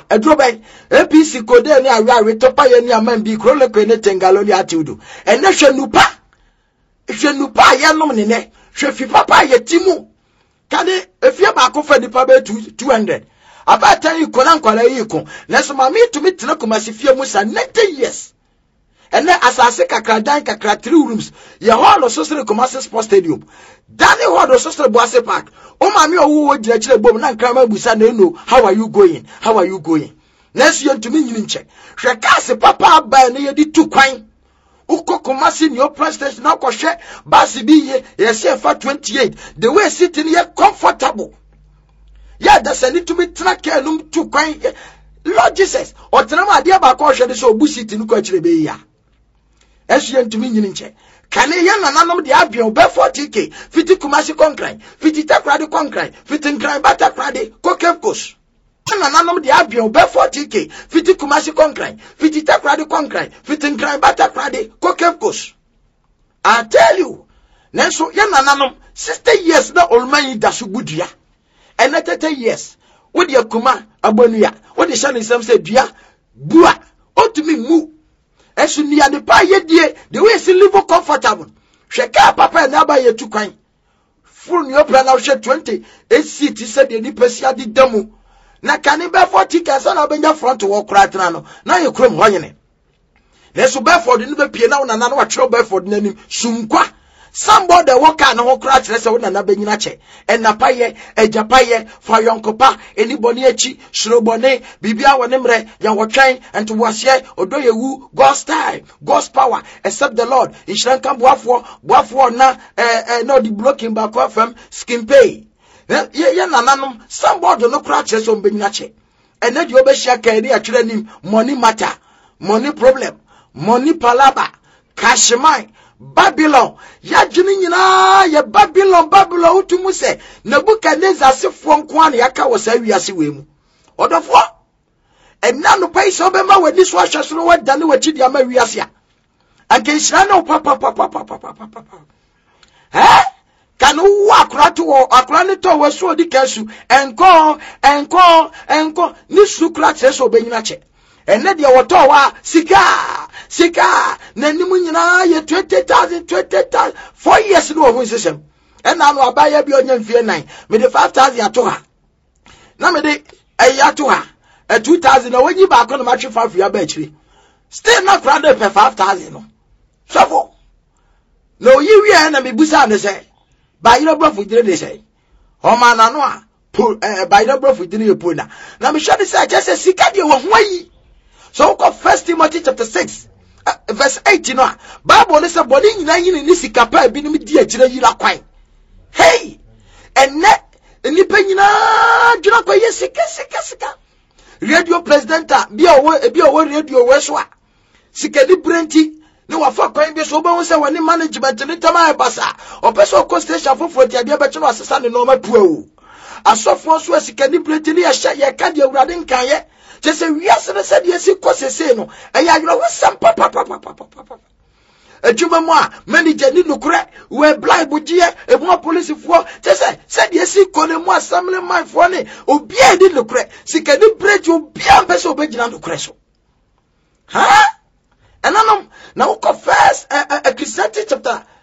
edrobe APC kode ni awe topa ye ni amambi krole ko ne tengaloli atiudu ene hwenupa ye nom ne ne hwe papa ye timu kade efie ba ko fa nipa be 200 abata yi ko na nkwala yi ko na so ma me to me tena komasi fie mu sa 90 years ene asase kakra dan kakra 3 rooms ye hall so sere komasi sports stadium dani hall so sere boase park o ma me owo gira kire bom na nkra ma busa na eno how are you going next year to me nyini nche hwe kase papa ba na ye di tu kwan uko komasi ni open station na ko hwe basi bi ye se fa 28 the way sitting here comfortable yeah that's a need to be track num tu kwan Lord Jesus o tenama ade ba ko hwe de so obusi ti nuko akire be ya esu to me nyini nche kane ye nananom de abien be 40k fiti kumasi konkran fiti takrade konkran fiti nkran bata krade kokefkos nananom de abien be 40k fiti kumasi konkran fiti takrade konkran fiti nkran bata krade kokefkos. I tell you nenso ye nananom 60 years na olman da so budua and 30 years with your kuma abonuya what the shani sam say dua bua otumi mu esu ni ade pa ye die the way si live comfortable hweka papa na ba ye tukwan full ni opera na hwe 20 seat said the nipasi ade damu na kane be 40 kasa na benya front wo kratena no na ye krom honyene na so Bedford ni be pie na na na wa kire Bedford nanim sunkwa somebody walk and ho kra kire se wona na benyina che enapaye ejapaye fa yonkopa eniboni echi shrobone bibia wone mre ya wotwan ento wase odoyewu God's time God's power except the Lord inshran kan boafo na no the blocking back FM skin pay ye nananom somebody no kra kire se benyina che ene di obehia kan ri akire nim money matter money problem money palaba cashmine Babylon ya jini nyina ya Babylon utumu se Nebukadnezar sefo nko an ya ka wasa wiase wemu odofo enna no pai so be ma wadi so ahwe so no wadane wachi dia ma wiase a anke nhira no papa kanu wa akra ne to waso odi kasu enko ni sukra treso benyina che enne dia woto wa sika na nimu nyina ye 20,000 4 years no ho system enna no abaya bi onya mfie 9 me de 5,000 ato ha na me de ato ha 2,000 na wanyi ba ko na matwe 5 ya ba akire still not crowded per 5,000 no sofo no yi wi na me busa ne say ba yiro brofo dire de say o ma na no a ba yiro brofo dire ye pona na me hwade say just sika de wo ho yi. So go 1 Timothy chapter 6 verse 8 no Bible say body nyina yin ni sika pa bi nim di agire yira kwan hey enne nipa nyina dwira kwa ye sika radio president bi owo radio we so a sika di brenti ni wa fa kwan bi so obo say woni management ni tama e basa opeso ko station fofo ti ade be che no asesa ne no ma puawu asofo so sika di brenti ni ye ka di awurade nkan ye just say we are said yes kosese no eya yiro wesam papa ejuma mo a manager ni nukure we blind bugie ebu police fo just say said yes kone mo assembly man fo ne obi e di nukure sika di break obi am pese obegina nukure so ha enanom na wo first Ecclesiastes chapter